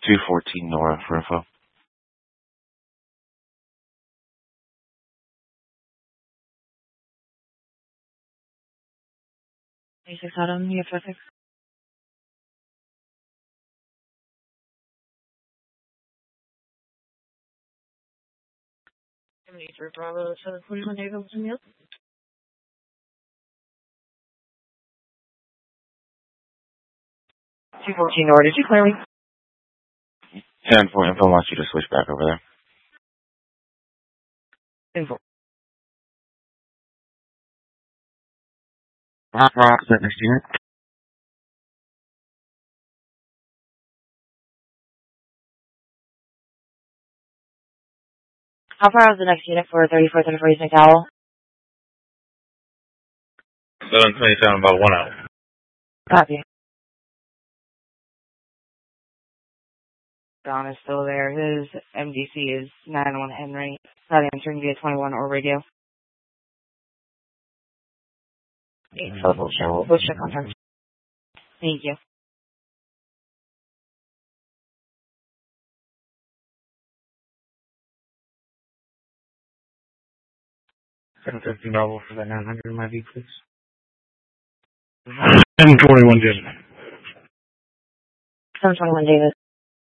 214 Nora for info. Basic Autumn, you have traffic. 73 Bravo, 741 David, what's in the 214 Nora, did you clear me? 10 for info wants you to switch back over there. Info. Rock, is that next unit? How far is the next unit for 34th and 40th McDowell? 727, about 1 hour. Copy. Don is still there. His MDC is 91 Henry. Not answering via 21 or radio. 8 social show. We'll check on her. Thank you. 750 Bravo for that 900 might be, please. 721 David. 721 David.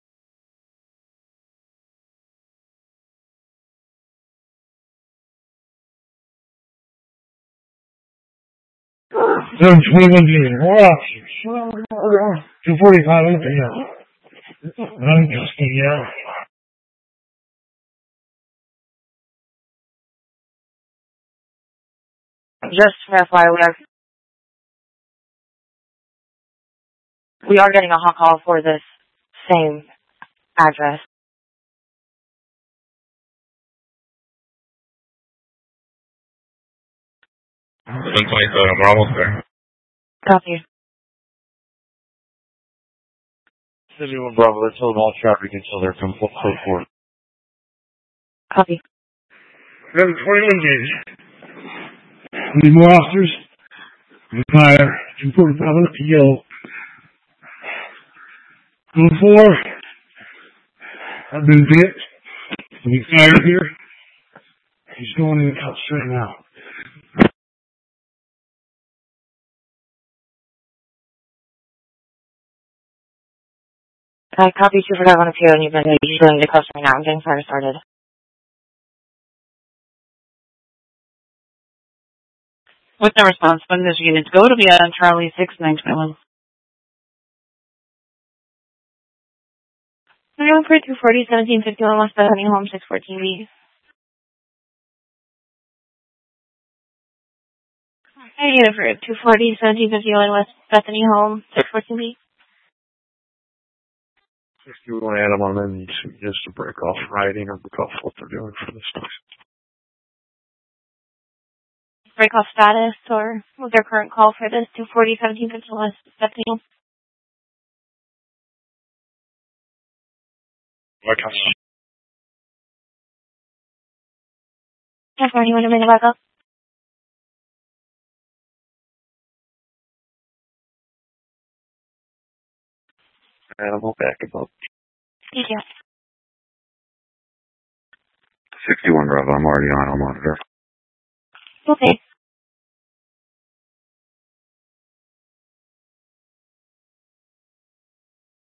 David. 245, I'm just yeah. Just to verify, we are getting a hot call for this same address. 727, we're almost there. Copy. 71 Bravo, let's hold all traffic until they're from code 4. Copy. 721 David. Need more officers? Fire. 245 yellow. Code 4. I've been bit. He's fired here. He's going in the house right now. I copy 245 on a PO and you've been going to customer now. I'm getting fire started. With no response, when this unit go to be on Charlie 6921. I'm going for 240, 1751 West Bethany Home, 614B. I get it for 240, 1751 West Bethany Home, 614B. If you want to add them on them, just to break off writing or break off what they're doing for this stuff. Break off status or what's their current call for this 240, 1751 West Bethany Home? Like I said, Yes, sir, you want to bring it back up? animal back above. Thank you. 61 Bravo, I'm already on monitor. Okay.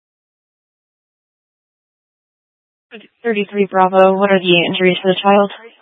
.33 Bravo, what are the injuries for the child?